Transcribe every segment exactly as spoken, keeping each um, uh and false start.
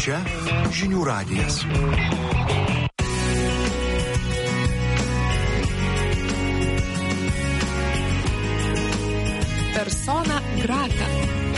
Čia žinių radijas. Persona grata.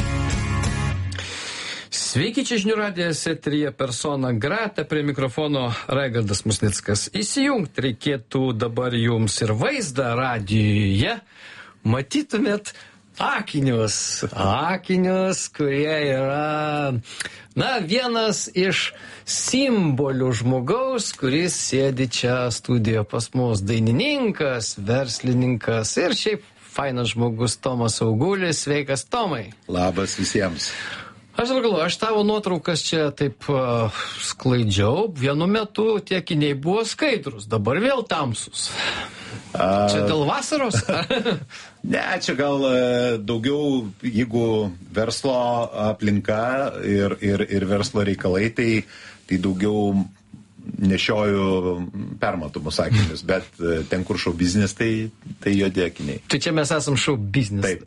Sveiki, čia žinių radijas, eteryje Persona grata, prie mikrofono Raigardas Musnickas. Įsijungti reikėtų dabar jums ir vaizdą radijuje. Matytumėt akinius, akinius, kurie yra, na, vienas iš simbolių žmogaus, kuris sėdi čia studijoje pas mus, dainininkas, verslininkas ir šiaip fainas žmogus Tomas Augulis. Sveikas, Tomai. Labas visiems. Aš dabar galvoju, aš tavo nuotraukas čia taip uh, sklaidžiau, vienu metu tie akiniai buvo skaidrus, dabar vėl tamsus. A... Čia dėl vasaros? Ne, čia gal daugiau, jeigu verslo aplinka ir, ir, ir verslo reikalai, tai, tai daugiau nešioju permatomus akinius, bet ten, kur šou biznis, tai, tai juodi akiniai. Tai čia mes esam šou biznis. Taip.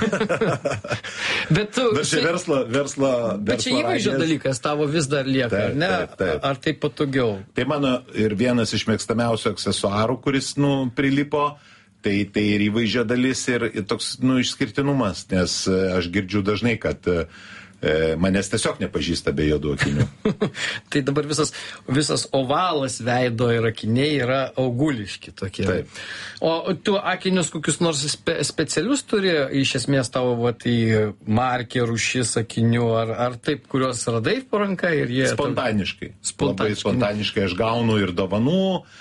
Bet tu... Bet čia verslo, verslo, bet čia įvaizdžio dalykas tavo vis dar lieka, taip, ne? Taip, taip. Ar tai patogiau? Tai mano ir vienas iš mėgstamiausių aksesuarų, kuris, nu, prilipo, tai, tai ir įvaizdžio dalis ir, ir toks, nu, išskirtinumas, nes aš girdžiu dažnai, kad manęs tiesiog nepažįsta be juodų akinių. Tai dabar visas, visas ovalas veido ir akiniai yra auguliški tokie. Taip. O tu akinius kokius nors spe, specialius turi, iš esmės tavo vat, į markė, rūšis akinių, ar, ar taip, kuriuos radai po ranka ir jie... Spontaniškai. Spontaniškai. Labai spontaniškai aš gaunu ir dovanų,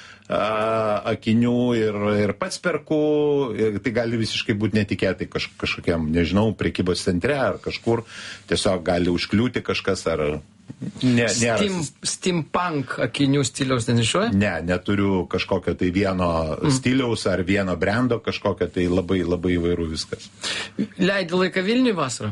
a, akinių ir, ir pats perku, ir tai gali visiškai būti netikėtai kaž, kažkokiam, nežinau, prekybos centre ar kažkur, tiesiog gali užkliūti kažkas ar... Ne, Steam, steampunk akinių stiliaus nenešioja? Ne, neturiu kažkokio tai vieno mm. stiliaus ar vieno brando, kažkokio tai labai, labai įvairių viskas. Leidi laiką Vilniui vasarą?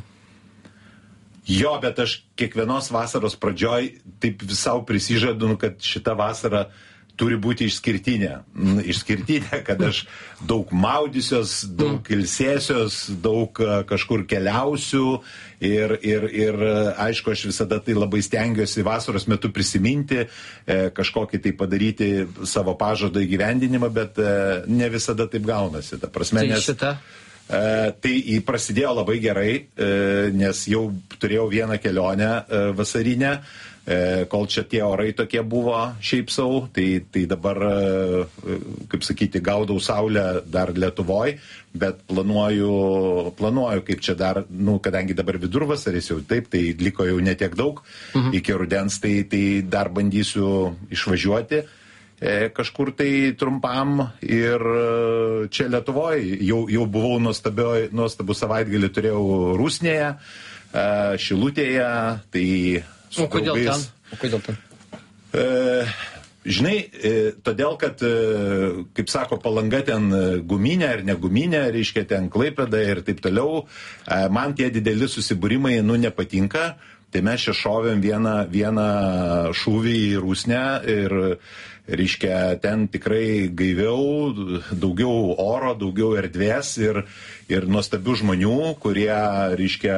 Jo, bet aš kiekvienos vasaros pradžioj taip visau prisižadu, kad šita vasara turi būti išskirtinė. Išskirtinė, kad aš daug maudysios, daug ilsėsios, daug kažkur keliausiu ir, ir, ir aišku, aš visada tai labai stengiuosi vasaros metu prisiminti, kažkokį tai padaryti savo pažado įgyvendinimą, bet ne visada taip gaunasi. Ta prasme, tai nes, šita? Tai prasidėjo labai gerai, nes jau turėjau vieną kelionę vasarinę, kol čia tie orai tokie buvo šiaip sau, tai, tai dabar, kaip sakyti, gaudau saulę dar Lietuvoj, bet planuoju, planuoju kaip čia dar, nu, kadangi dabar vidurvasaris jau taip, tai liko jau netiek daug mhm. iki rudens, tai, tai dar bandysiu išvažiuoti kažkur tai trumpam ir čia Lietuvoje jau, jau buvau nuostabų savaitgalį turėjau Rusnėje, Šilutėje, tai o kodėl ten? O kodėl ten? E, žinai, e, todėl, kad, e, kaip sako, Palanga ten guminė ar neguminė, reiškia ten Klaipėda ir taip toliau, e, man tie dideli susibūrimai, nu, nepatinka. Tai mes čia šovėm vieną, vieną šūvį į Rusnę ir, reiškia, ten tikrai gaiviau, daugiau oro, daugiau erdvės ir, ir nuostabių žmonių, kurie, reiškia,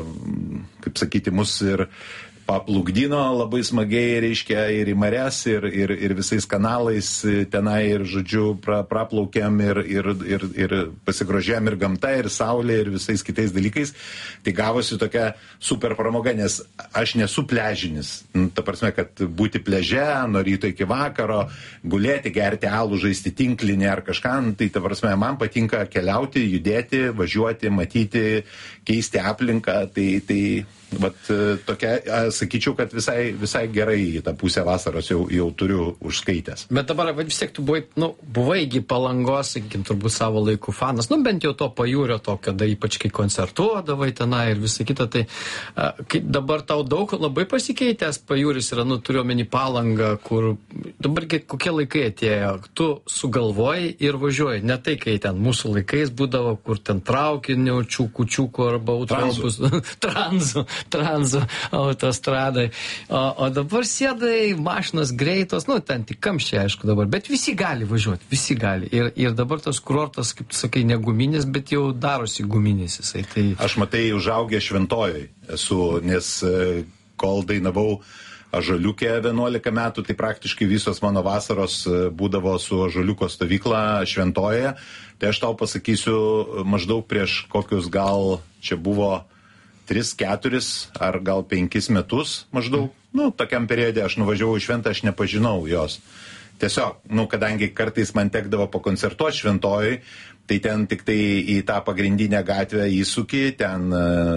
kaip sakyti, mus ir paplukdino labai smagiai, reiškia, ir į marias, ir, ir, ir visais kanalais tenai, ir, žodžiu, pra, praplaukėm, ir, ir, ir, ir pasigrožėm ir gamta, ir saulė, ir visais kitais dalykais. Tai gavosi tokia super pramoga, nes aš nesu pležinis. Nu, ta prasme, kad būti pleže, nuo ryto iki vakaro, gulėti, gerti alų, žaisti tinklinį ar kažką, tai ta prasme, man patinka keliauti, judėti, važiuoti, matyti, keisti aplinką, tai... tai vat tokia, sakyčiau, kad visai, visai gerai į tą pusę vasaros jau, jau turiu užskaitęs. Bet dabar vis tiek tu buvai, nu, buvaigi Palangos, sakykim, turbūt savo laikų fanas, nu, bent jau to pajūrio to, kada ypač kai koncertuodavai tenai ir visą kitą, tai a, kaip dabar tau daug labai pasikeitęs pajūris yra, nu, turiuomenį Palangą, kur dabar kokie laikai atėjo, tu sugalvoji ir važiuoji, ne tai, kai ten mūsų laikais būdavo, kur ten traukinių, čiūkų, čiūkų arba autobus, tranzu. tranzu autostradai. O, o dabar sėdai, mašinos greitos, nu, ten tik kamščiai, aišku, dabar, bet visi gali važiuoti, visi gali. Ir, ir dabar tas kurortas, kaip tu sakai, ne guminis, bet jau darosi guminis jisai. Tai... Aš matai, užaugę Šventojoj esu, nes kol dainavau Ąžuoliuke vienuolika metų, tai praktiškai visos mano vasaros būdavo su Ąžuoliuko stovykla Šventojoje. Tai aš tau pasakysiu, maždaug prieš kokius gal čia buvo tris, keturis ar gal penkis metus maždaug, nu, tokiam periode aš nuvažiavau į Šventą, aš nepažinau jos. Tiesiog, nu, kadangi kartais man tekdavo pakoncertuoti Šventojoj, tai ten tik tai į tą pagrindinę gatvę įsuki, ten,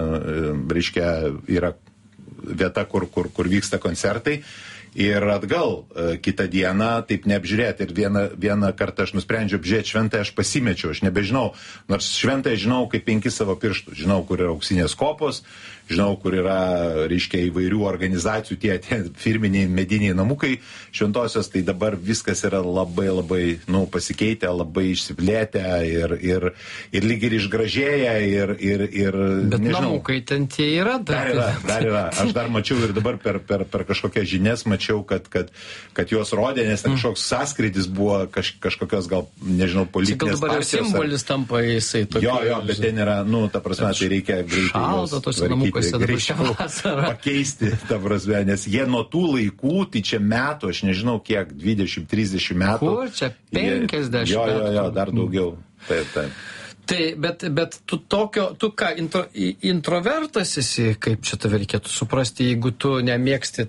reiškia, yra vieta, kur, kur, kur vyksta koncertai. Ir atgal kitą dieną taip neapžiūrėti. Ir vieną, vieną kartą aš nusprendžiau apžiūrėti Šventąją, aš pasimečiau, aš nebežinau. Nors Šventąją žinau kaip penkis savo pirštų. Žinau, kur yra auksinės kopos, žinau, kur yra, reiškia, įvairių organizacijų, tie, tie firminiai mediniai namukai Šventosios, tai dabar viskas yra labai labai, nu, pasikeitę, labai išsiplėtę ir, ir, ir lyg ir išgražėję ir, ir, ir bet nežinau. Namukai ten tie yra dar. Dar yra, dar yra. Aš dar mačiau ir dabar per, per, per kažkokias žinias mačiau, kad, kad, kad juos rodė, nes ten kažkoks sąskrydis buvo kaž, kažkokios gal, nežinau, politinės dabar partijos. Simbolis ar... tampa jisai tokiu. Jo, jo, bet ten yra, nu, ta prasme, tai reikia greitai šalta tose namukuose dabar šią vasarą. Pakeisti, ta prasme, nes jie nuo tų laikų, tai čia metų, aš nežinau kiek, dvidešimt trisdešimt metų. Kur čia, penkiasdešimt jo, metų? Jo, jo, dar daugiau. Taip, taip. Tai, bet, bet tu tokio, tu ką, intro, introvertas esi, kaip čia tave reikėtų suprasti, jeigu tu nemėgsti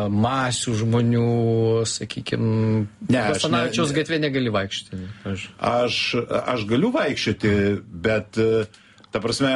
masių žmonių, sakykime, Basanavičiaus gatvė negali vaikščioti. Aš. Aš, aš galiu vaikščioti, bet, ta prasme,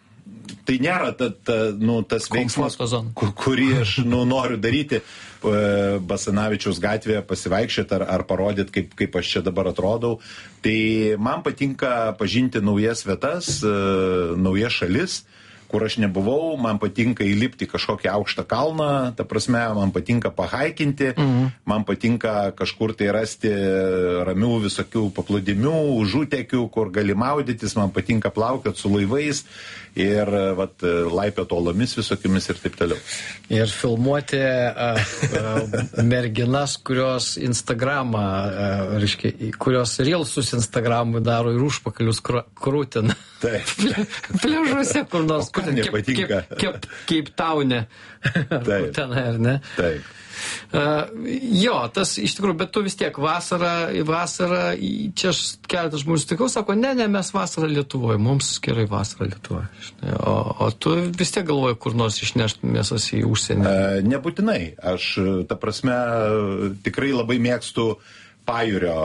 tai nėra ta, ta, nu, tas veiksmas, kurį aš nu, noriu daryti. Basanavičiaus gatvėje pasivaikščioti ar, ar parodyti, kaip, kaip aš čia dabar atrodau. Tai man patinka pažinti naujas vietas, naujas šalis, kur aš nebuvau, man patinka įlipti kažkokį aukštą kalną, ta prasme, man patinka pahaikinti, mhm. man patinka kažkur tai rasti ramių visokių paplūdimių, užutekių, kur gali maudytis, man patinka plaukioti su laivais ir vat, laipioti uolomis visokiamis ir taip toliau. Ir filmuoti uh, uh, merginas, kurios Instagramą, uh, reiškia, kurios reelsus Instagramui daro ir užpakalius krūtina. Taip. Pliažuose kur nors. O kam nepatinka? Kaip, kaip taune. Taip. Ten, ar ne? Taip. Uh, jo, tas iš tikrųjų, bet tu vis tiek vasarą, vasarą, čia aš keletą žmonių sutikau, sako, ne, ne, mes vasarą Lietuvoje, mums gerai vasarą Lietuvoje. O, o tu vis tiek galvoji, kur nors išnešt mėsas į užsienį? Uh, nebūtinai. Aš, ta prasme, tikrai labai mėgstu pajūrio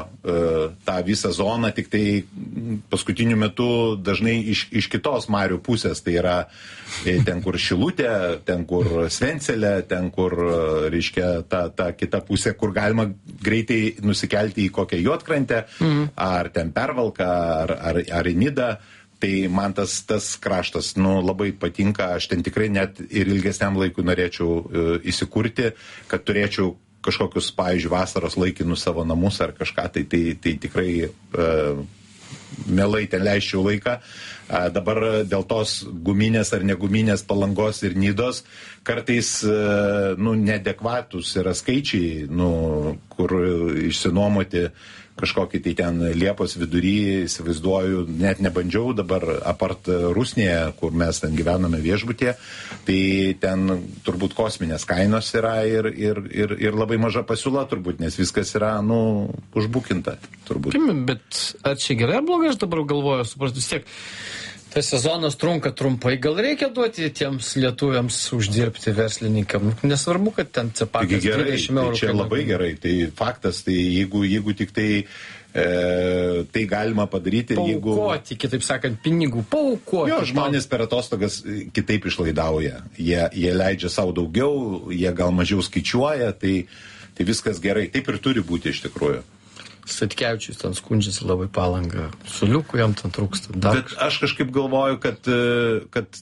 tą visą zoną, tik tai paskutiniu metu dažnai iš, iš kitos marių pusės, tai yra ten, kur Šilutė, ten, kur Svencelė, ten, kur, reiškia, ta, ta kita pusė, kur galima greitai nusikelti į kokią Juodkrantę, mhm. ar ten Pervalką, ar, ar, ar į Nidą. Tai man tas, tas kraštas nu, labai patinka, aš ten tikrai net ir ilgesniam laikui norėčiau uh, įsikurti, kad turėčiau kažkokius, pavyzdžiui, vasaros laikinus savo namus ar kažką, tai, tai, tai tikrai uh, mielai ten leisčiau laiką. Uh, dabar dėl tos guminės ar neguminės Palangos ir Nidos kartais uh, nu, neadekvatus yra skaičiai, nu, kur išsinuomoti kažkokį tai ten Liepos vidury, įsivaizduoju, net nebandžiau dabar apart Rusnėje, kur mes ten gyvename viešbutyje, tai ten turbūt kosminės kainos yra ir, ir, ir, ir labai maža pasiūla turbūt, nes viskas yra, nu, užbukinta turbūt. Bet ar čia gerai ar blogai, aš dabar galvoju, supratu, vis tiek tas sezonas trunka trumpai, gal reikia duoti tiems lietuviams uždirbti verslininkam, nesvarbu, kad ten cepakas dvidešimt eurų. Tai čia labai gerai, tai faktas, tai jeigu, jeigu tik tai e, tai galima padaryti, jeigu... Paukoti, kitaip sakant, pinigų, paukoti. Jo, žmonės per atostogas kitaip išlaidauja, jie, jie leidžia savo daugiau, jie gal mažiau skaičiuoja, tai, tai viskas gerai, taip ir turi būti iš tikrųjų. Statkevičius ten skundžiasi labai Palangą. Suliukų jam ten trūksta. Dar... Bet aš kažkaip galvoju, kad, kad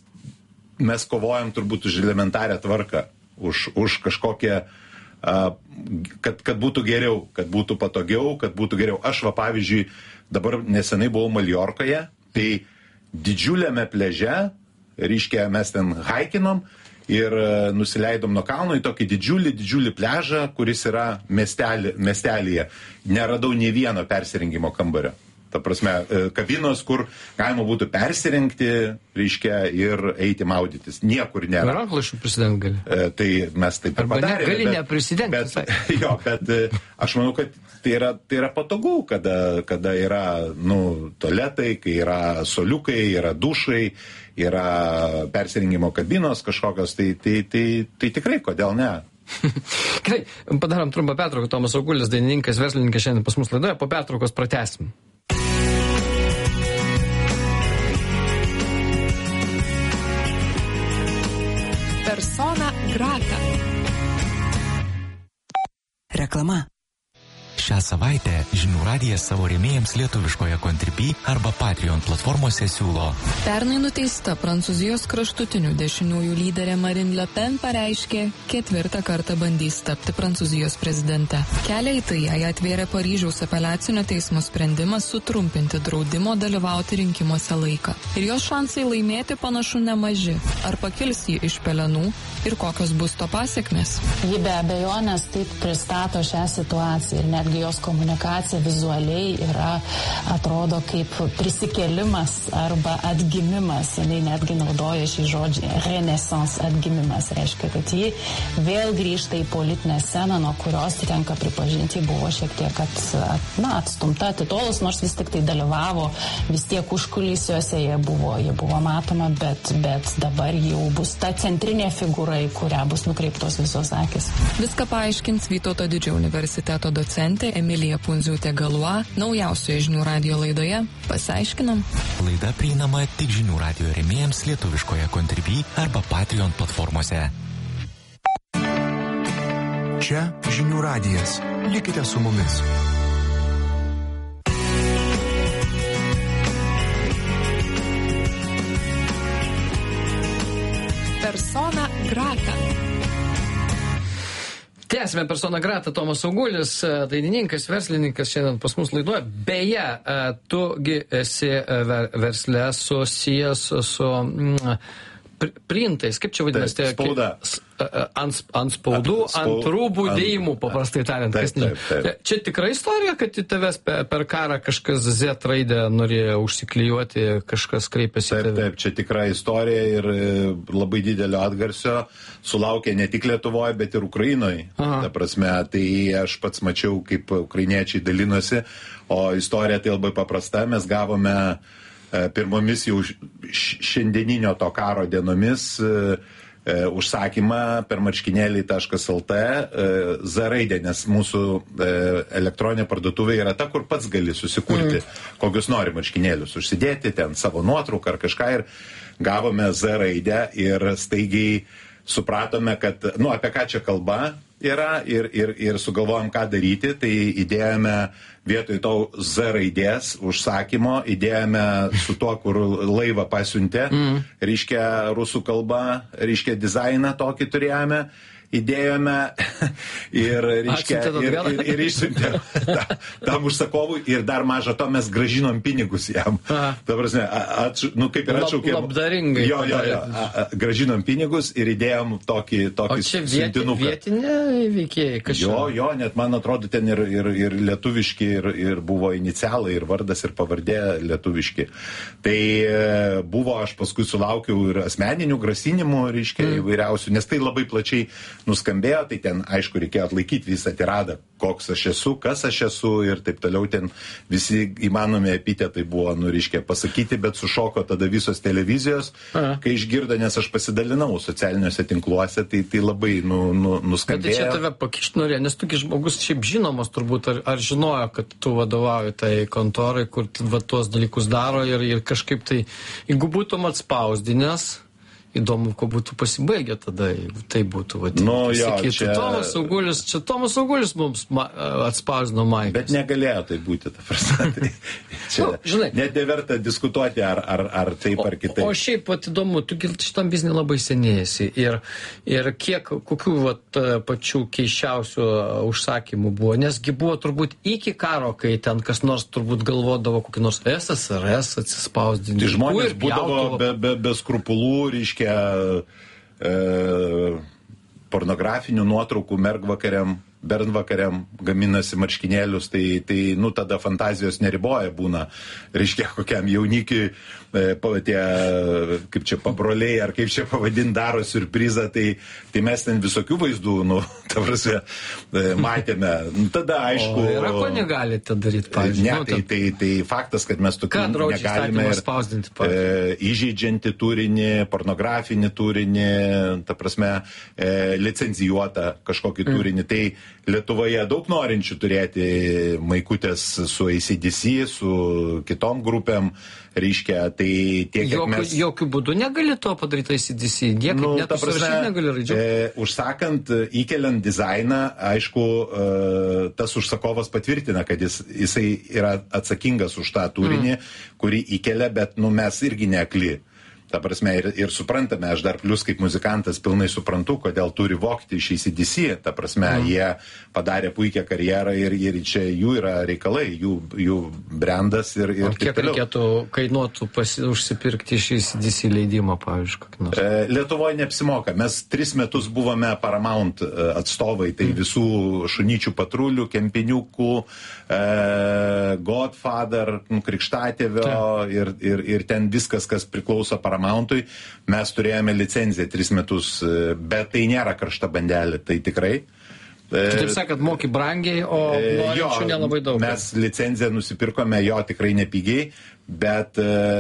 mes kovojam turbūt už elementarią tvarką, už, už kažkokią, kad, kad būtų geriau, kad būtų patogiau, kad būtų geriau. Aš va, pavyzdžiui, dabar nesenai buvau Maljorkoje, tai didžiuliame pleže, reiškia, mes ten haikinom, ir nusileidom nuo kalno į tokį didžiulį, didžiulį pležą, kuris yra miestelį, miestelyje. Neradau nei vieno persirengimo kambario. Ta Ta prasme, kabinos, kur galima būtų persirengti, reiškia, ir eiti maudytis. Niekur nėra. Ranklašių prisidengti gali. E, tai mes taip ir padarėme. Arba gali neprisidengti. Bet, jo, bet aš manau, kad tai yra, tai yra patogu, kada, kada yra, nu, tualetai, kai yra soliukai, yra dušai, yra persirengimo kabinos kažkokios, tai, tai, tai, tai tikrai, kodėl ne? Gerai, padarom trumpą pertrauką. Tomas Augulis, dainininkas, verslininkas šiandien pas mus laidoje. Po pertraukos pratęsim. Persona grata. Reklama. Šią savaitę Žinių radijas savo rėmėjams lietuviškoje Contribui arba Patreon platformose siūlo. Pernai nuteista Prancūzijos kraštutinių dešiniųjų lyderė Marine Le Pen pareiškė, ketvirtą kartą bandys tapti Prancūzijos prezidente. Kelią į tai jai atvėrė Paryžiaus apeliacinio teismo sprendimas sutrumpinti draudimo dalyvauti rinkimuose laiką. Ir jos šansai laimėti panašu nemaži. Ar pakils ji iš pelenų ir kokios bus to pasiekmes? Ji be abejonės taip pristato šią situaciją ir netgi jos komunikacija vizualiai yra, atrodo, kaip prisikėlimas arba atgimimas. Jinai netgi naudoja šį žodžį renaissance, atgimimas. Reiškia, kad ji vėl grįžta į politinę sceną, nuo kurios tenka pripažinti, buvo šiek tiek at, at, na, atstumta, atitolus, nors vis tik tai dalyvavo, vis tiek užkulisiuose jie buvo, jie buvo matoma, bet, bet dabar jau bus ta centrinė figūra, į kurią bus nukreiptos visos akis. Viską paaiškins Vytauto Didžiojo universiteto docentė Emilija Pundziūtė-Galua naujausioje Žinių radijo laidoje. Pasiaiškinam. Laida prieinama tik Žinių radijo rėmėjams lietuviškoje Contribui arba Patreon platformose. Čia Žinių radijas. Likite su mumis. Persona grata. Tęsime Persona grata. Tomas Augulis, dainininkas, verslininkas šiandien pas mus laidoje. Beje, tugi esi versle susijęs su mm, printais, kaip čia vadinasi? Taip, spauda. Ant, ant spaudų, Ant spaud- ant rūbų ant- dėjimų, paprastai tariant. Taip, kas ne- taip, taip. Čia tikra istorija, kad į tavęs per, per karą kažkas Z raidę norėjo užsiklijuoti, kažkas kreipėsi į Taip, tave. taip, čia tikra istorija ir e, labai didelio atgarsio sulaukė ne tik Lietuvoje, bet ir Ukrainoje. Aha. Ta prasme, tai aš pats mačiau, kaip ukrainiečiai dalinosi, o istorija tai labai paprasta. Mes gavome e, pirmomis jau š- šiandieninio to karo dienomis e, e, užsakymą per marškinėlį taškas lt e, Z raidę, nes mūsų e, elektroninė parduotuvė yra ta, kur pats gali susikurti, mm. kokius nori marškinėlius, užsidėti ten savo nuotrauką ar kažką, ir gavome Z raidę ir staigiai supratome, kad, nu, apie ką čia kalba yra, ir, ir, ir sugalvojom, ką daryti, tai įdėjome vietoj to Z raidės užsakymo, įdėjome su tuo, kur laivą pasiuntė, mm. reiškia rusų kalba, reiškia dizainą tokį turėjome, įdėjome ir, reiškia, Atsiuntėt ir, atgal? ir, ir išsiuntėm ta, tam užsakovui, ir dar maža to mes gražinom pinigus jam. Aha. Ta prasme, atš, nu, kaip ir Lab- atšaukėm. labdaringai Jo, jo, jo, padarėt. a, a, gražinom pinigus ir įdėjom tokį, O tokį čia vieti, siuntinuką. vietinė veikėjai, kas Jo, čia? jo, net man atrodo ten ir, ir, ir lietuviški, ir, ir buvo inicialai, ir vardas, ir pavardė lietuviški. Tai e, buvo, aš paskui sulaukiau ir asmeninių grasinimų, reiškia, mm. įvairiausių, nes tai labai plačiai nuskambėjo, tai ten, aišku, reikėjo atlaikyti visą tiradą, koks aš esu, kas aš esu ir taip toliau, ten visi įmanomi epitetai buvo, nu, reiškia, pasakyti, bet sušoko tada visos televizijos, Aha. kai išgirdo, nes aš pasidalinau socialiniuose tinkluose, tai, tai labai nu, nu, Bet tai nuskambėjo. čia tave pakišt norėjo, nes tugi žmogus šiaip žinomas turbūt, ar, ar žinojo, kad tu vadovauji tai kontorai, kur t- va, tuos dalykus daro, ir, ir kažkaip tai, jeigu būtum atspausdinęs, įdomu, ko būtų pasibaigę tada, jeigu tai būtų vadinti. Nu, jo, Sakytų, čia- Tomas Augulis, čia Tomas Augulis mums ma, atspausdino Maikas. Bet negalėjo tai būti, ta prasme. Tai čia Nu, žinai. net neverta diskutuoti, ar, ar, ar taip ar kitaip. O šiaip, pat įdomu, tu gi šitam biznį labai senėjasi, ir, ir kiek, kokių vat, pačių keiščiausių užsakymų buvo, nesgi buvo turbūt iki karo, kai ten kas nors turbūt galvodavo kokį nors S S R S atsispausdinti. Tai žmonės Ir būdavo pjaudavo. be, be, be skrupulų, reiškia, e, pornografinių nuotraukų mergvakariam bernvakariam gaminasi marškinėlius, tai, tai nu, tada fantazijos neriboja būna. Reiškia, kokiam jaunikiui tie, kaip čia pabroliai, ar kaip čia pavadint, daro siurprizą, tai, tai mes ten visokių vaizdų, nu, ta prasme, matėme. Tada, aišku... O yra ko negalite daryti, pavyzdžiui? Ne, tai, tai, tai faktas, kad mes tokių negalime ir spausdinti, e, įžeidžiantį turinį, pornografinį turinį, ta prasme, e, licenzijuotą kažkokį mm. turinį. Tai Lietuvoje daug norinčių turėti maikutės su A C D C, su kitom grupėm, reiškia, tai tiek, kiek jokių, mes... Jokių būdų negali to padaryti A C D C, niekaip nu, net užsirašyti negali raidžių. E, užsakant, įkeliant dizainą, aišku, e, tas užsakovas patvirtina, kad jis, jisai yra atsakingas už tą turinį, mm. kurį įkelia, bet nu, mes irgi neakli. Ta prasme, ir, ir suprantame, aš dar plus kaip muzikantas pilnai suprantu, kodėl turi vogti iš A C D C. Ta prasme, mm. jie padarė puikią karjerą ir, ir čia jų yra reikalai, jų, jų brandas ir, ir taip toliau. Kiek reikėtų kainuotų pasi, užsipirkti iš A C D C leidimą, pavyzdžiui, kokį nors? E, Lietuvoje neapsimoka. Mes tris metus buvome Paramount atstovai, tai mm. visų šunyčių patrulių, kempiniukų, e, Godfather, Krikštatėvio ir, ir, ir ten viskas, kas priklauso Paramount. Paramountui, mes turėjome licenciją tris metus, bet tai nėra karšta bandelė, tai tikrai. Taip sakant, moki brangiai, o norinčių nelabai daug. Mes licenciją nusipirkome, jo tikrai nepigiai, bet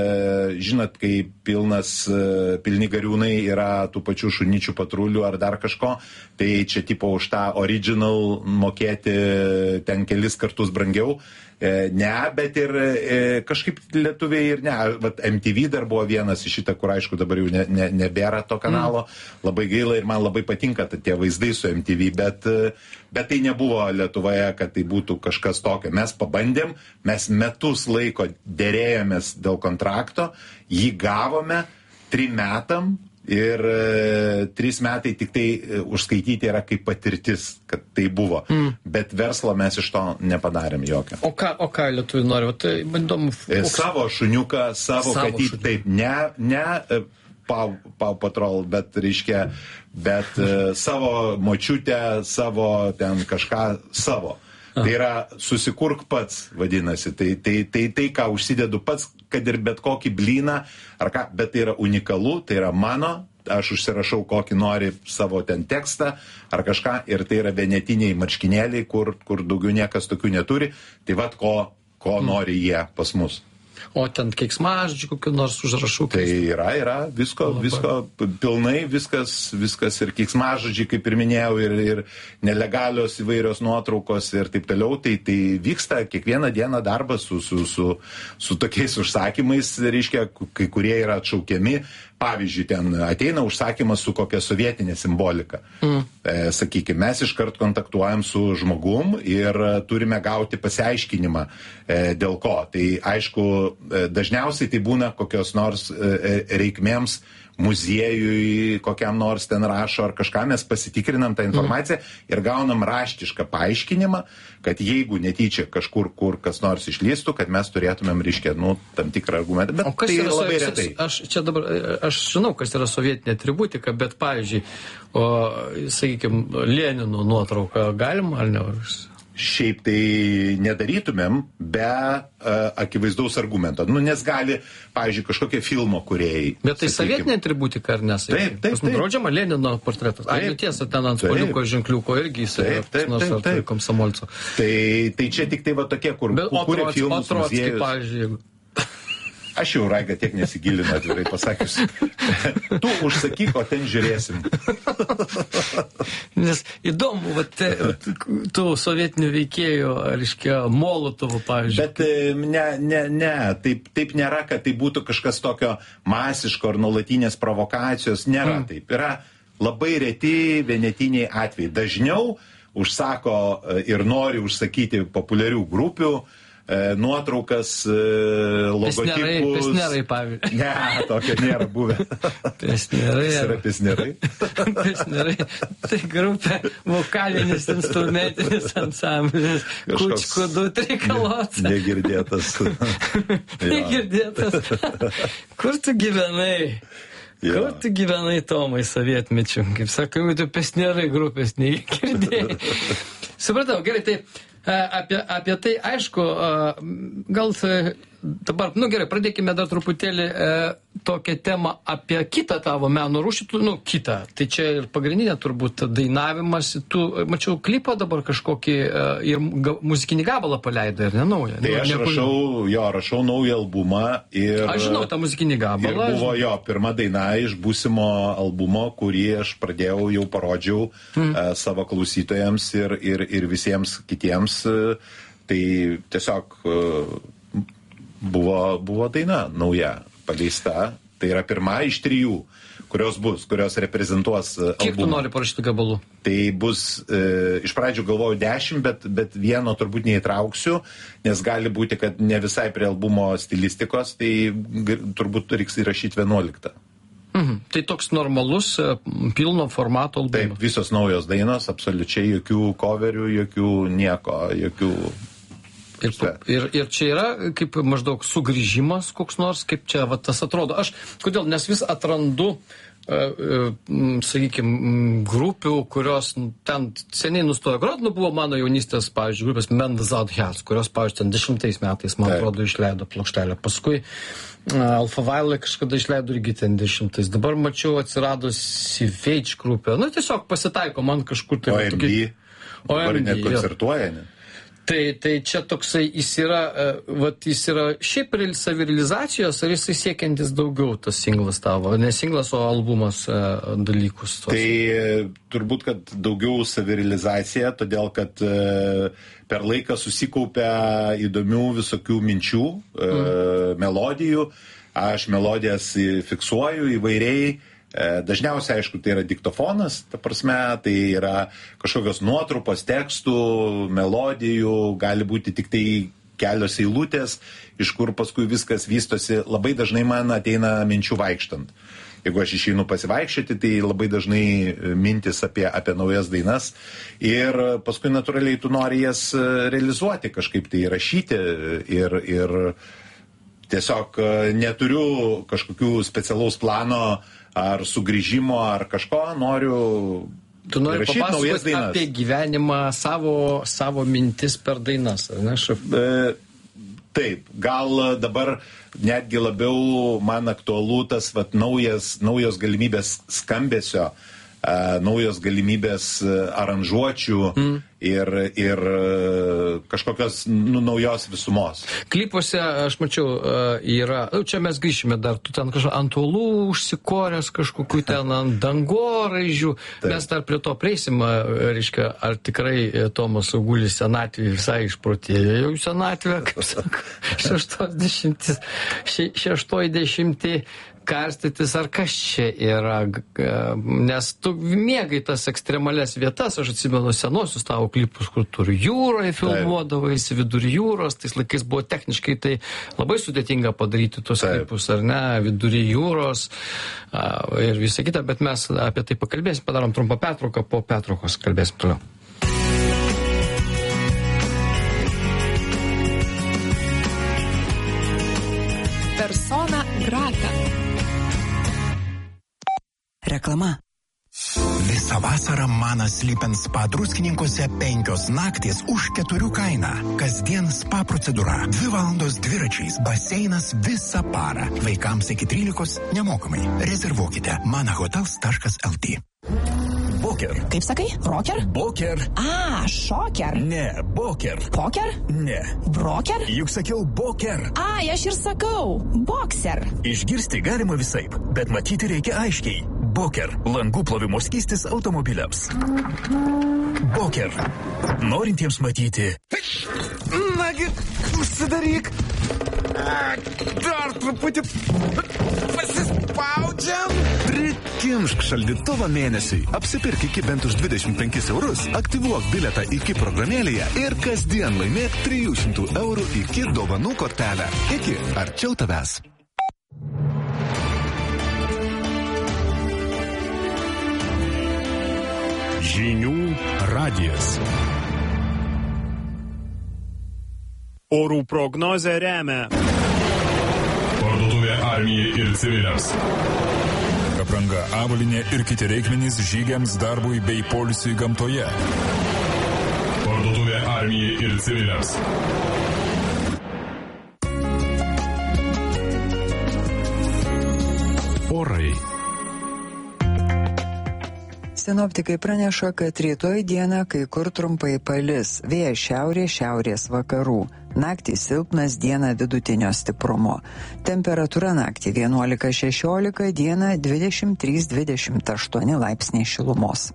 žinot, kai pilnas, pilni gariūnai yra tų pačių šunyčių patrulių ar dar kažko, tai čia tipo už tą original mokėti ten kelis kartus brangiau. Ne, bet ir e, kažkaip lietuviai ir ne. Vat M T V dar buvo vienas iš šitą, kur aišku dabar jau ne, ne, nebėra to kanalo. Mm. Labai gaila ir man labai patinka tie vaizdai su M T V, bet, bet tai nebuvo Lietuvoje, kad tai būtų kažkas tokio. Mes pabandėm, mes metus laiko dėrėjomės dėl kontrakto, jį gavome trim metam. Ir e, trys metai tik tai e, užskaityti yra kaip patirtis, kad tai buvo. Mm. Bet verslo mes iš to nepadarėm jokio. O ką, o ką lietuviai nori? Tai bandomu... E, savo šuniuką, savo, savo katytį, taip, ne, ne e, Pau, Pau Patrol, bet, reiškia, bet e, savo močiutę, savo ten kažką savo. Tai yra susikurk pats, vadinasi. Tai, tai, tai, tai ką užsidedu pats, kad ir bet kokį blyną, ar ką, bet tai yra unikalu, tai yra mano, aš užsirašau kokį nori savo ten tekstą, ar kažką, ir tai yra vienetiniai marškinėliai, kur, kur daugiau niekas tokių neturi. Tai vat ko, ko mm. nori jie pas mus. O ten keiksmažodžių kokių nors užrašų? Tai yra, yra, visko, Labai. visko, pilnai viskas, viskas ir keiksmažodžiai, kaip ir minėjau, ir, ir nelegalios įvairios nuotraukos ir taip toliau. Tai, tai vyksta kiekvieną dieną darbas su, su, su, su tokiais užsakymais, reiškia, kai kurie yra atšaukiami. Pavyzdžiui, ten ateina užsakymas su kokia sovietinė simbolika. Mm. E, sakykime, mes iškart kontaktuojam su žmogum ir turime gauti pasiaiškinimą e, dėl ko. Tai aišku, e, dažniausiai tai būna kokios nors e, reikmėms muziejui, kokiam nors ten rašo ar kažką, mes pasitikrinam tą informaciją mm. ir gaunam raštišką paaiškinimą, kad jeigu netyčia kažkur, kur kas nors išlystų, kad mes turėtumėm, reiškia, nu, tam tikrą argumentą. Bet o kas tai yra labai retai. Aš čia dabar, aš žinau, kas yra sovietinė atributika, bet, pavyzdžiui, o, sakykime, Lenino nuotrauką galima ar ne? Šiaip tai nedarytumėm be uh, akivaizdaus argumento. Nu, nes gali, pavyzdžiui, kažkokie filmo kūrėjai. Bet tai sovietinė atributika, ar ne? Taip, taip, taip. Draudžiama Lenino portretas. Ai, nu tiesa, ten ant spaliuko ženkliuko irgi jis yra nors ar tai komsomolco. Tai, tai čia tik tai va tokie, kur kūrė filmus muziejus. Pavyzdžiui, aš jau, Raiga, tiek nesigilinu, atvirai pasakius. Tu užsakyk, o ten žiūrėsim. Nes įdomu, va, te, tų sovietinių veikėjų, reiškia, Molotovo, pavyzdžiui. Bet ne, ne, ne, taip, taip nėra, kad tai būtų kažkas tokio masiško ar nuolatinės provokacijos. Nėra mm. taip. Yra labai reti vienetiniai atvejai. Dažniau užsako ir nori užsakyti populiarių grupių, nuotraukas, logotipus. Pesnerai, pavyzdžiui. Ne, tokio nėra buvę. Pesnerai. Kas yra pesnerai? Pesnerai. Tai grupė vokalinis instrumentinis ansamblis. Kučku du trikalots. Negirdėtas. Negirdėtas. Kur tu gyvenai? Ja. Kur tu gyvenai, Tomai, sovietmečiu? Kaip sakome, tu pesnerai grupės negirdėjai. Supratau, gerai, tai apie, apie tai, aišku, gal dabar, nu gerai, pradėkime dar truputėlį e, tokią temą apie kitą tavo meno rūšį, tu, nu, kitą. Tai čia ir pagrindinė turbūt dainavimas. Tu, mačiau, klipą dabar kažkokį e, ir ga, muzikinį gabalą paleidai, ar ne naują? Tai nu, aš nekur... rašau, jo, rašau naują albumą ir... Aš žinau tą muzikinį gabalą. Ir buvo jo, pirma daina iš būsimo albumo, kurį aš pradėjau, jau parodžiau hmm. e, savo klausytojams ir, ir, ir visiems kitiems. E, tai tiesiog... E, Buvo, buvo daina nauja, paleista. Tai yra pirma iš trijų, kurios bus, kurios reprezentuos albumą. Kiek tu nori parašyti gabalų? Tai bus, e, iš pradžių galvoju dešimt, bet, bet vieno turbūt neįtrauksiu, nes gali būti, kad ne visai prie albumo stilistikos, tai g, turbūt reiks įrašyti vienuoliktą. Mhm. Tai toks normalus, pilno formato albumas. Taip, visos naujos dainos, absoliučiai jokių coverių, jokių nieko, jokių... Ir, ir, ir čia yra kaip maždaug sugrįžimas koks nors, kaip čia va, tas atrodo. Aš, kodėl, nes vis atrandu, uh, uh, sakykime, grupių, kurios ten seniai nustojo grot, nu buvo mano jaunystės, pavyzdžiui, grupės Mendazad Heads, kurios, pavyzdžiui, ten dešimtais metais, man atrodo, išleido plokštelę. Paskui uh, Alpha Violet kažkada išleido irgi ten dešimtais. Dabar mačiau atsiradus Savage grupė. Nu, tiesiog pasitaiko man kažkur tai. O M D, dabar net koncertuoja, ne? Tai, tai čia toksai, jis yra, vat, jis yra šiaip savirealizacijos, ar jisai siekiantis daugiau tas singlas tavo, ne singlas, o albumas dalykus. Tos. Tai turbūt, kad daugiau savirealizacija, todėl, kad per laiką susikaupia įdomių visokių minčių, mm. melodijų, aš melodijas fiksuoju įvairiai. Dažniausiai, aišku, tai yra diktofonas, ta prasme, tai yra kažkokios nuotrupos, tekstų, melodijų, gali būti tik tai kelios eilutės, iš kur paskui viskas vystosi. Labai dažnai man ateina minčių vaikštant. Jeigu aš išeinu pasivaikščioti, tai labai dažnai mintis apie, apie naujas dainas. Ir paskui natūraliai tu nori jas realizuoti, kažkaip tai rašyti ir, ir tiesiog neturiu kažkokių specialaus plano ar sugrįžimo, ar kažko, noriu tu nori papasakoti apie gyvenimą, savo, savo mintis per dainas, ar ne? E, taip, gal dabar netgi labiau man aktualu tas vat, naujas, naujos galimybės skambesio, e, naujos galimybės aranžuočių mm. ir, ir kažkokios nu, naujos visumos. Klipuose, aš mačiau, yra, čia mes grįšime dar, tu ten kažką ant uolų užsikoręs, kažkokiu ten ant dangoraižių, mes dar prie to prieisim, reiškia, ar tikrai Tomas Augulis senatvė visai išprotėjo jau senatvė, kaip sako, šeštos dešimtis, še, šeštoj dešimti karstytis, ar kas čia yra, nes tu mėgai tas ekstremales vietas, aš atsimenu senosius tavo klipus, kur tu jūroje filmuodavaisi, vidury jūros, tais laikais buvo techniškai tai labai sudėtinga padaryti tuos Taip. klipus, ar ne, vidury jūros ir visą kitą, bet mes apie tai pakalbėsim, padarom trumpą pertrauką, po pertraukos kalbėsim toliau. Persona grata. Reklama. Visą vasarą Manas Sleep and Spa Druskininkuose penkios naktis už keturių kainą. Kasdien spa procedūra. Dvi valandos dviračiais. Baseinas visą parą. Vaikams iki trylikos nemokamai. Rezervuokite manahotels taškas lt. Boker. Kaip sakai? Rocker? Boker. A, šoker. Ne, boker. Poker? Ne. Broker? Juk sakiau boker. A, aš ir sakau. Boxer. Išgirsti galima visaip, bet matyti reikia aiškiai. Boker. Langų plovimo skystis automobiliams. Boker. Norintiems matyti. Nagi, užsidaryk. Dar truputį pasispaudžiam. Prikimšk šaldytuvą mėnesiui. Apsipirk iki bent už dvidešimt penkis eurus, aktyvuok bilietą iki programėlėje ir kasdien laimėk trijų šimtų eurų iki dovanų kortelę. Iki arčiau tavęs. Žinių radijas. Orų prognozę remia parduotuvė armijai ir civiliams. Apranga, avalynė ir kiti reikmenys žygiams, darbui bei poilsiui gamtoje. Parduotuvė armijai ir civiliams. Orai. Sinoptikai praneša, kad rytoj dieną kai kur trumpai palis, vėjas šiaurės šiaurės vakarų. Naktį silpnas, dieną vidutinio stiprumo. Temperatūra naktį vienuolika šešiolika, dieną dvidešimt trys dvidešimt aštuoni laipsniai šilumos.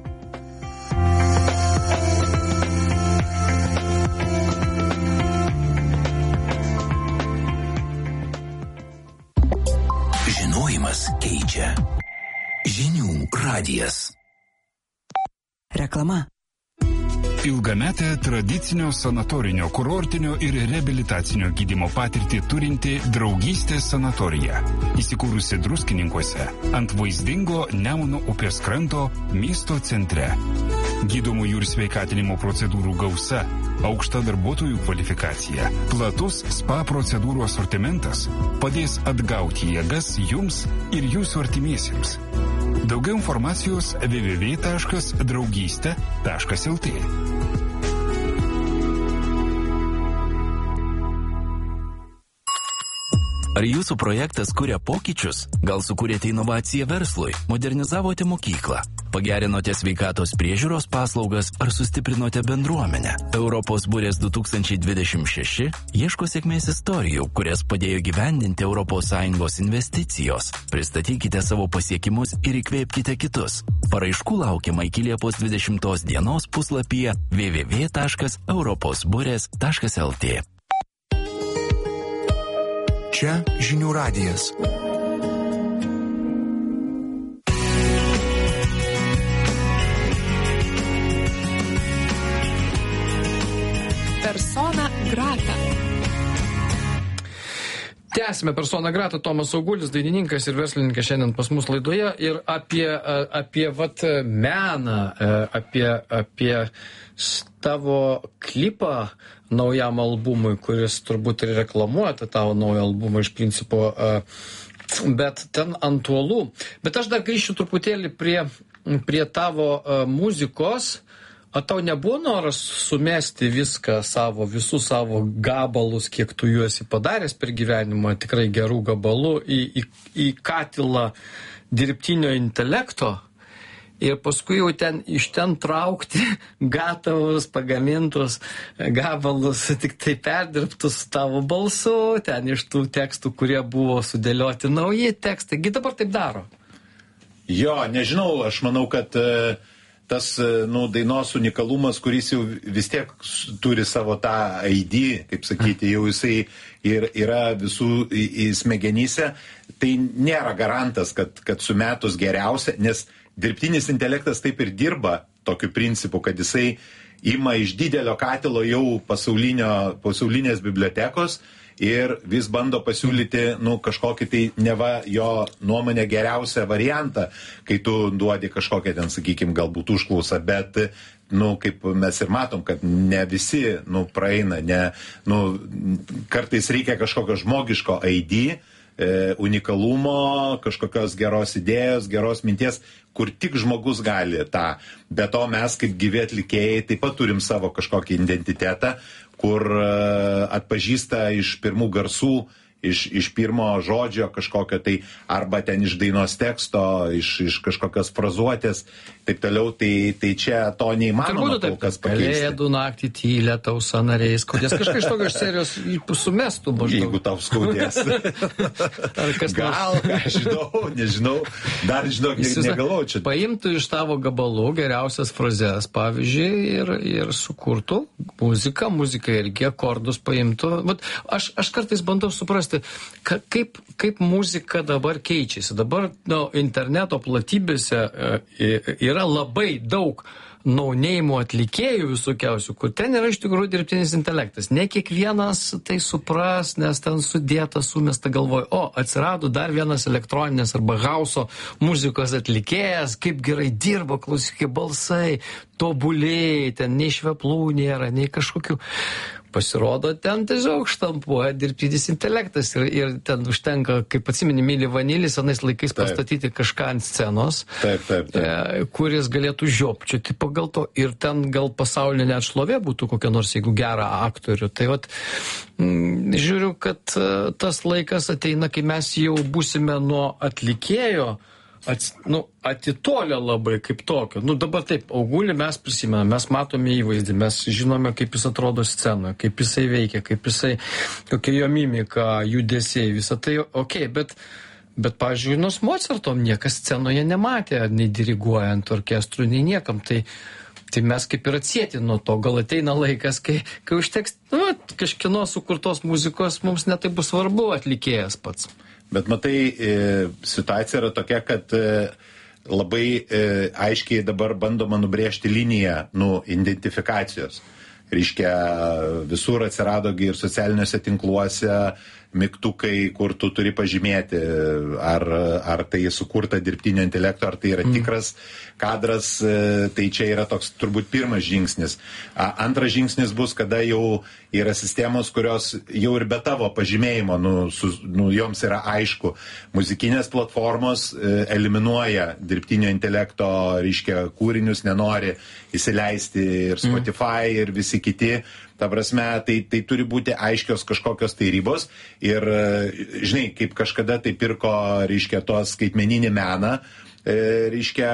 Žinojimas keičia. Žinių radijas. Reklama. Ilgametę tradicinio sanatorinio, kurortinio ir reabilitacinio gydymo patirtį turinti Draugystės sanatorija. Įsikūrusi Druskininkuose ant vaizdingo Nemuno upės kranto miesto centre. Gydomųjų ir sveikatinimo procedūrų gausa, aukšta darbuotojų kvalifikacija, platus spa procedūrų asortimentas padės atgauti jėgas jums ir jūsų artimiesiems. Daugiau informacijos w w w taškas draugystė taškas l t. Ar jūsų projektas kuria pokyčius? Gal sukūrėte inovaciją verslui? Modernizavote mokyklą? Pagerinote sveikatos priežiūros paslaugas ar sustiprinote bendruomenę? Europos burės du tūkstančiai dvidešimt šeši ieško sėkmės istorijų, kurias padėjo gyvendinti Europos Sąjungos investicijos. Pristatykite savo pasiekimus ir įkvėpkite kitus. Paraiškų laukiama iki Liepos dvidešimtos dienos puslapyje w w w taškas europos burės taškas l t. Čia žinių radijas. Persona grata. Tęsime Persona grata. Tomas Augulis, dainininkas ir verslininkas šiandien pas mus laidoje ir apie, apie vat, meną, apie, apie tavo klipą naujam albumui, kuris turbūt ir reklamuoja tavo naują albumą iš principo, bet ten ant uolų. Bet aš dar grįšiu truputėlį prie, prie tavo muzikos. O tau nebuvo noras sumesti viską savo, visus savo gabalus, kiek tu juos padaręs per gyvenimą, tikrai gerų gabalų, į, į, į katilą dirbtinio intelekto ir paskui jau ten, iš ten traukti gatavus, pagamintus gabalus, tik tai perdirbtus tavo balsu, ten iš tų tekstų, kurie buvo sudėlioti nauji tekstai. Gi dabar taip daro? Jo, nežinau, aš manau, kad tas, nu, dainos unikalumas, kuris jau vis tiek turi savo tą I D, kaip sakyti, jau jisai ir yra visų į, į smegenyse, tai nėra garantas, kad, kad sumetus geriausia, nes dirbtinis intelektas taip ir dirba tokiu principu, kad jisai ima iš didelio katilo jau pasaulinės bibliotekos ir vis bando pasiūlyti, nu, kažkokį tai neva jo nuomonę geriausią variantą, kai tu duodi kažkokią ten, sakykime, galbūt užklausą, bet, nu, kaip mes ir matom, kad ne visi, nu, praeina, ne, nu, kartais reikia kažkokio žmogiško I D, e, unikalumo, kažkokios geros idėjos, geros minties, kur tik žmogus gali tą. Be to mes, kaip gyvi atlikėjai, taip pat turim savo kažkokį identitetą, kur atpažįsta iš pirmų garsų, iš, iš pirmo žodžio kažkokio tai, arba ten iš dainos teksto, iš, iš kažkokios frazuotės, taip toliau, tai, tai čia to neįmanoma kol kas pakeisti. Kalėdų naktį tylę tau sanariais, kodės kažkai iš tokio iš serijos sumestų maždaug. Jeigu tau skaudės. Gal, aš žinau, nežinau, dar žinau, negalvoju čia. Paimtų iš tavo gabalų geriausias frazes, pavyzdžiui, ir, ir sukurtų muziką, muziką irgi akordus paimtų. Vat aš, aš kartais bandau suprasti, ka, kaip, kaip muzika dabar keičiasi. Dabar, nu, interneto platybėse e, yra labai daug no-name atlikėjų visokiausių, kur ten yra iš tikrųjų dirbtinis intelektas. Ne kiekvienas tai supras, nes ten sudėta, sumesta galvoj, o atsirado dar vienas elektroninės arba hauso muzikos atlikėjas, kaip gerai dirba, klausykai balsai, tobuliai, ten nei šveplų nėra, nei kažkokių. Pasirodo, ten tiesiog štampuoja dirbtinis intelektas ir, ir ten užtenka, kaip atsimeni, Milį Vanilį, senais laikais taip. Pastatyti kažką ant scenos, taip, taip, taip. E, kuris galėtų žiopčioti pagal to ir ten gal pasaulinė net šlovė būtų kokia nors, jeigu gerą aktorių. Tai vat, m, žiūriu, kad e, tas laikas ateina, kai mes jau būsime nuo atlikėjo Ats, nu, atitolę labai kaip tokio. Nu, dabar taip, Augulį mes prisimename, mes matome įvaizdį, mes žinome, kaip jis atrodo scenoje, kaip jisai veikia, kaip jisai, kokia jo mimika, judesiai, visą tai, okei, okay, bet, bet, pavyzdžiui, nors Mocartom niekas scenoje nematė, nei diriguojant orkestrų, nei niekam, tai, tai mes kaip ir atsieti nuo to, gal ateina laikas, kai, kai užteks, nu, kažkieno sukurtos muzikos, mums netai bus svarbu atlikėjas pats. Bet matai, situacija yra tokia, kad labai aiškiai dabar bandoma nubrėžti liniją, nu, identifikacijos. Reiškia, visur atsirado ir socialiniuose tinkluose mygtukai, kur tu turi pažymėti, ar, ar tai sukurta dirbtinio intelekto, ar tai yra tikras kadras, tai čia yra toks turbūt pirmas žingsnis. Antras žingsnis bus, kada jau yra sistemos, kurios jau ir be tavo pažymėjimo, nu, su, nu, joms yra aišku. Muzikinės platformos eliminuoja dirbtinio intelekto, reiškia, kūrinius, nenori įsileisti ir Spotify ir visi kiti. Ta prasme, tai, tai turi būti aiškios kažkokios tai ribos ir, žinai, kaip kažkada tai pirko, reiškia, tos skaitmeninį meną, reiškia,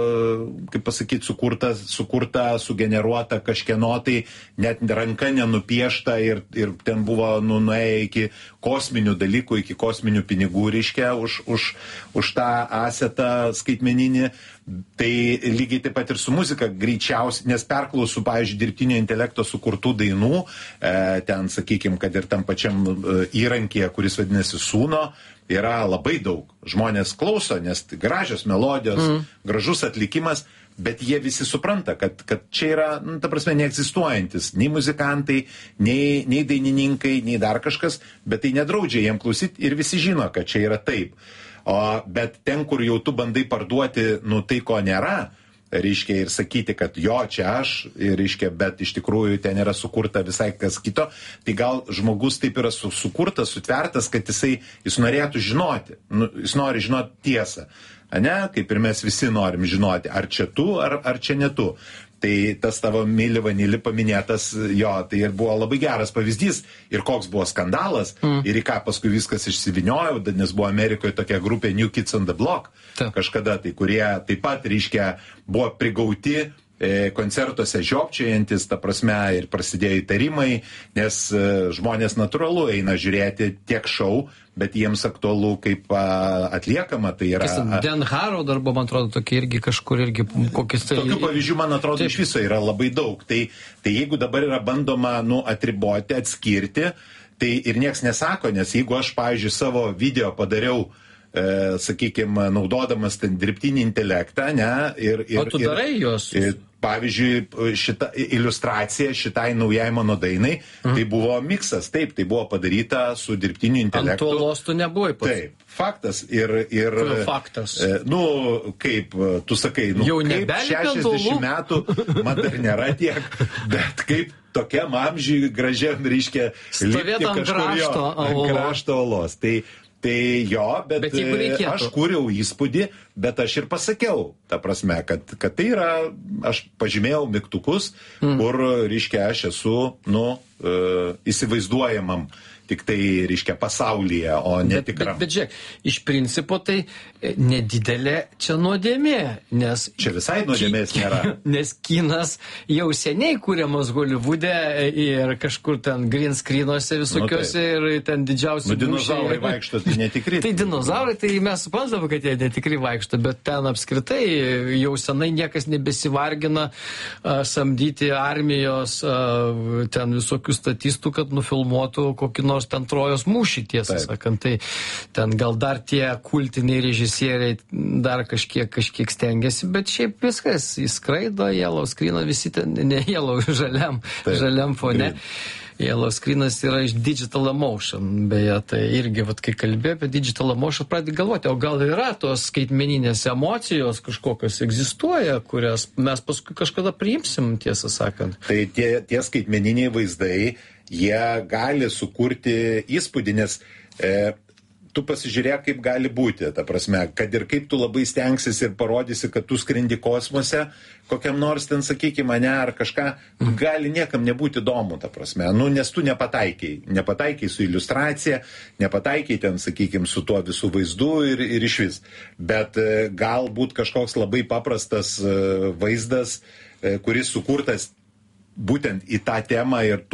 kaip pasakyti, sukurta, sukurta, sugeneruota kažkieno, tai net ranka nenupiešta ir, ir ten buvo nu, nuėję iki kosminių dalykų, iki kosminių pinigų, reiškia, už, už, už tą asetą skaitmeninį. Tai lygiai taip pat ir su muzika greičiausiai, nes perklausų, pavyzdžiui, dirbtinio intelekto sukurtų dainų, e, ten, sakykime, kad ir tam pačiam įrankėje, kuris vadinasi Suno, yra labai daug. Žmonės klauso, nes gražios melodijos, mm. gražus atlikimas, bet jie visi supranta, kad, kad čia yra, nu, ta prasme, neegzistuojantis nei muzikantai, nei, nei dainininkai, nei dar kažkas, bet tai nedraudžia jiem klausyti ir visi žino, kad čia yra taip. O, bet ten, kur jau tu bandai parduoti, nu, tai ko nėra, reiškia, ir sakyti, kad jo, čia aš, ir, reiškia, bet iš tikrųjų ten yra sukurta visai kas kito, tai gal žmogus taip yra su, sukurtas, sutvertas, kad jisai, jis norėtų žinoti, nu, jis nori žinoti tiesą, ane, kaip ir mes visi norim žinoti, ar čia tu, ar, ar čia ne tu. Tai tas tavo Milį Vanilį paminėtas, jo, tai ir buvo labai geras pavyzdys ir koks buvo skandalas mm. ir į ką paskui viskas išsiviniojo, nes buvo Amerikoje tokia grupė New Kids on the Block Ta. kažkada, tai kurie taip pat, reiškia, buvo prigauti e, koncertuose žiopčiojantis, ta prasme, ir prasidėjo įtarimai, nes e, žmonės natūralu eina žiūrėti tiek šou, bet jiems aktualu kaip a, atliekama, tai yra... Kas, Dan Harrow darbo, man atrodo, tokie irgi kažkur irgi kokis tai... Tokių pavyzdžių, man atrodo, taip. Iš viso yra labai daug. Tai, tai jeigu dabar yra bandoma, nu, atriboti, atskirti, tai ir nieks nesako, nes jeigu aš, pavyzdžiui, savo video padariau, e, sakykime, naudodamas ten dirbtinį intelektą, ne, ir... ir o tu ir, darai jos? Ir, pavyzdžiui, šita iliustracija šitai naujai mano dainai, mhm. tai buvo miksas, taip, tai buvo padaryta su dirbtiniu intelektu. Ant to lostų nebuvai pats. Taip, faktas. Ir, ir, faktas. E, nu, kaip tu sakai, nu, jau kaip šešiasdešimt metų, man dar nėra tiek, bet kaip tokiam amžiui gražiam, reiškia, stovėt ant krašto, ant krašto olos. Tai Tai jo, bet, bet aš kūriau įspūdį, bet aš ir pasakiau, ta prasme, kad, kad tai yra, aš pažymėjau mygtukus, mm. kur, reiškia, aš esu, nu, uh, įsivaizduojamam tik tai, reiškia, pasaulyje, o ne tikram. Bet, bet, bet žiūrėk, iš principo tai nedidelė čia nuodėmė, nes... Čia visai nuodėmės nėra. Nes kinas jau seniai kūriamas Holivude ir kažkur ten green screenuose visokiuose nu, ir ten didžiausi... Nu, dinozaurai vaikšto, tai netikri. Tai dinozaurai, tai mes suprantame, kad jie netikri vaikšto, bet ten apskritai jau senai niekas nebesivargina a, samdyti armijos a, ten visokių statistų, kad nufilmuotų kokį nors ten Trojos mūšį, tiesą Taip. sakant, tai ten gal dar tie kultiniai režisieriai dar kažkiek, kažkiek stengiasi, bet šiaip viskas, įskraido, yellow screen, visi ten, ne yellow, žaliam, Taip. žaliam fone. Yellow screenas yra iš Digital Emotion, beje, tai irgi, vat, kai kalbėjau apie Digital Emotion, pradedi galvoti, o gal yra tos skaitmeninės emocijos kažkokios egzistuoja, kurias mes paskui kažkada priimsim, tiesą sakant. Tai tie, tie skaitmeniniai vaizdai, jie gali sukurti įspūdį, nes e, tu pasižiūrėk, kaip gali būti, ta prasme, kad ir kaip tu labai stengsis ir parodysi, kad tu skrendi kosmose, kokiam nors ten, sakykime, mane ar kažką, gali niekam nebūti įdomu, ta prasme, nu, nes tu nepataikiai, nepataikiai su iliustracija, nepataikiai ten, sakykime, su tuo visų vaizdu ir, ir iš vis. Bet e, galbūt kažkoks labai paprastas e, vaizdas, e, kuris sukurtas būtent į tą temą ir